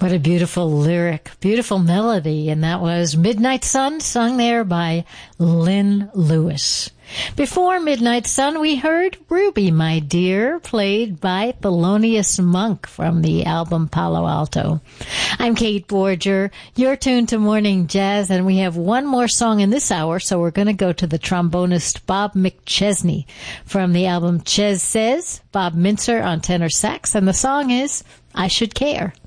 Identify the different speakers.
Speaker 1: What a beautiful lyric, beautiful melody, and that was Midnight Sun, sung there by Lynn Lewis. Before Midnight Sun, we heard Ruby, My Dear, played by Thelonious Monk from the album Palo Alto. I'm Kate Borger. You're tuned to Morning Jazz, and we have one more song in this hour, so we're going to go to the trombonist Bob McChesney from the album Ches Says, Bob Mintzer on tenor sax, and the song is I Should Care.